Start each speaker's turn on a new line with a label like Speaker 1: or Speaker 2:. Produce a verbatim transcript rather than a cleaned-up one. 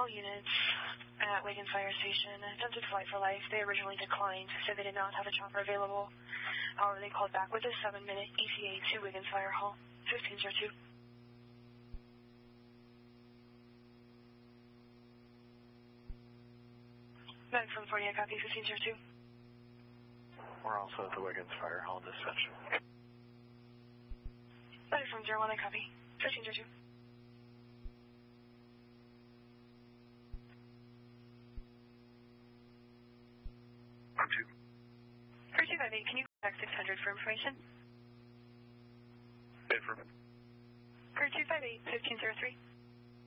Speaker 1: all units at Wiggins Fire Station attempted flight for life. They originally declined, said they did not have a chopper available. However, they called back with a seven-minute E T A to Wiggins Fire Hall, fifteen oh two. nine seven forty-eight, copy, fifteen oh two.
Speaker 2: We're also at the Wiggins Fire Hall dispatch.
Speaker 1: nine from zero one, I copy, fifteen oh two.
Speaker 2: I'm two.
Speaker 1: Crew two five eight, can you contact six hundred for information?
Speaker 2: Affirm.
Speaker 1: Crew two five eight, fifteen oh three.